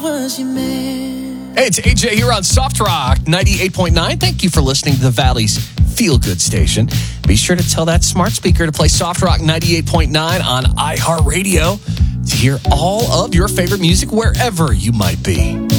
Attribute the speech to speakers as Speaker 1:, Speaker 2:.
Speaker 1: Hey, it's AJ here on Soft Rock 98.9. Thank you for listening to the Valley's Feel Good station. Be sure to tell that smart speaker to play Soft Rock 98.9 on iHeartRadio to hear all of your favorite music wherever you might be.